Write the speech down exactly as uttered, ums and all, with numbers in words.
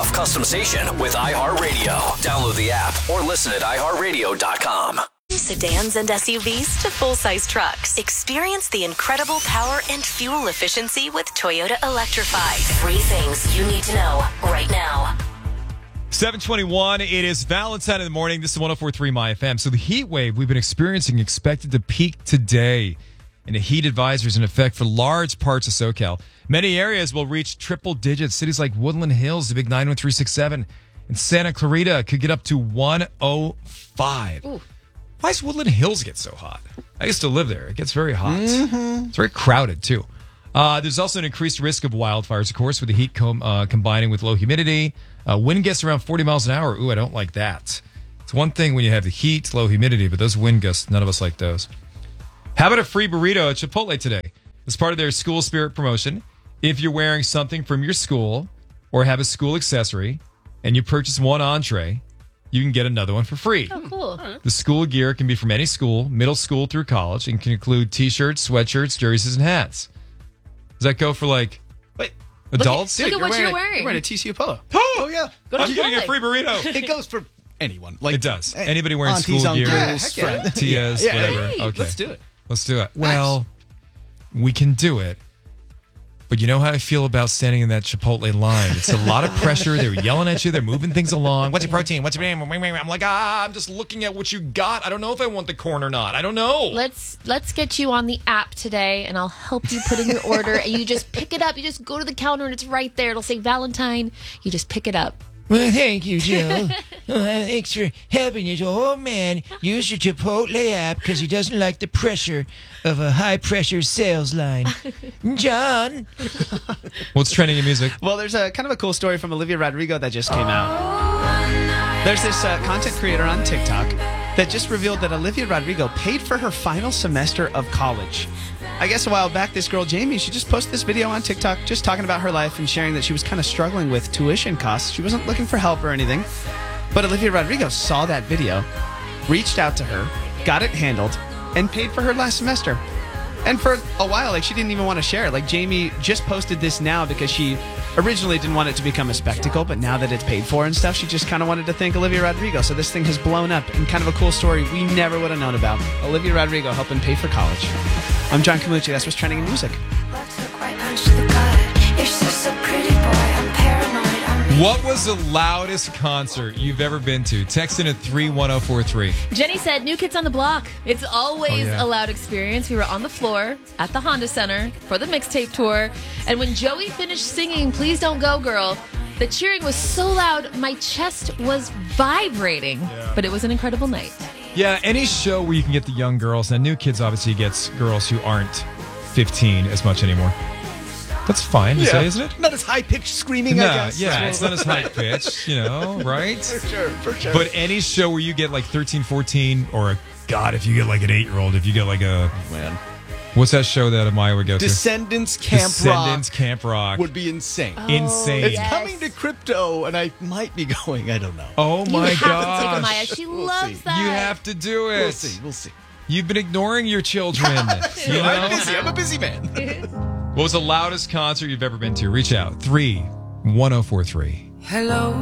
off customization with iHeartRadio. Download the app or listen at i heart radio dot com. Sedans and S U Vs to full-size trucks. Experience the incredible power and fuel efficiency with Toyota Electrified. Three things you need to know right now. seven twenty-one, it is Valentine in the morning. This is one oh four point three My F M. So the heat wave we've been experiencing expected to peak today. And a heat advisory is in effect for large parts of SoCal. Many areas will reach triple digits. Cities like Woodland Hills, the big nine one three six seven, and Santa Clarita could get up to one oh five. Ooh. Why does Woodland Hills get so hot? I used to live there. It gets very hot. Mm-hmm. It's very crowded, too. Uh, there's also an increased risk of wildfires, of course, with the heat com- uh, combining with low humidity. Uh, wind gusts around forty miles an hour. Ooh, I don't like that. It's one thing when you have the heat, low humidity, but those wind gusts, none of us like those. How about a free burrito at Chipotle today? As part of their school spirit promotion, if you're wearing something from your school or have a school accessory and you purchase one entree, you can get another one for free. Oh, cool. The school gear can be from any school, middle school through college, and can include T-shirts, sweatshirts, jerseys, and hats. Does that go for, like, Wait, adults? Look at, Dude, look at what you're you're wearing, wearing. You're wearing a T C U polo. Oh, yeah. Go to I'm getting a Chipotle. free burrito. It goes for anyone. Like It does. Anybody wearing aunties, school gear, uncles, yeah, friends. Tias, Yeah, whatever. hey, Okay. let's do it. Let's do it. Well, we can do it. But you know how I feel about standing in that Chipotle line. It's a lot of pressure. They're yelling at you. They're moving things along. What's your protein? What's your... I'm like, ah, I'm just looking at what you got. I don't know if I want the corn or not. I don't know. Let's let's get you on the app today, and I'll help you put in your order. And you just pick it up. You just go to the counter, and it's right there. It'll say Valentine. You just pick it up. Well, thank you, Jill. Oh, thanks for helping us. Oh, man, use your Chipotle app because he doesn't like the pressure of a high-pressure sales line. John? What's trending in music? Well, there's a kind of a cool story from Olivia Rodrigo that just came out. There's this uh, content creator on TikTok that just revealed that Olivia Rodrigo paid for her final semester of college. I guess a while back, this girl, Jamie, she just posted this video on TikTok just talking about her life and sharing that she was kind of struggling with tuition costs. She wasn't looking for help or anything. But Olivia Rodrigo saw that video, reached out to her, got it handled, and paid for her last semester. And for a while, like, she didn't even want to share. Like, Jamie just posted this now because she originally didn't want it to become a spectacle, but now that it's paid for and stuff, she just kind of wanted to thank Olivia Rodrigo. So this thing has blown up, and kind of a cool story we never would have known about. Olivia Rodrigo helping pay for college. I'm John Camucci. That's what's trending in music. What was the loudest concert you've ever been to? Text in at three one oh four three. Jenny said, New Kids on the Block. It's always Oh, yeah. a loud experience. We were on the floor at the Honda Center for the mixtape tour. And when Joey finished singing, Please Don't Go, Girl, the cheering was so loud, my chest was vibrating. But it was an incredible night. Yeah, any show where you can get the young girls. Now, New Kids obviously gets girls who aren't fifteen as much anymore. That's fine to say, isn't it? Not as high-pitched screaming, No, I guess. yeah, it's not as high pitched, you know, right? For sure, for sure. But any show where you get like thirteen, fourteen, or a, God, if you get like an eight-year-old, if you get like a, Man. what's that show that Amaya would go to? Descendants Camp Descendants Rock Camp Rock. would be insane. Insane. It's Yes. coming to crypto, and I might be going. I don't know. Oh my you have gosh. to take Amaya. She We'll loves see. that. You have to do it. We'll see. We'll see. You've been ignoring your children. you know? I'm busy. I'm a busy man. What was the loudest concert you've ever been to? Reach out. three one oh four three. Hello.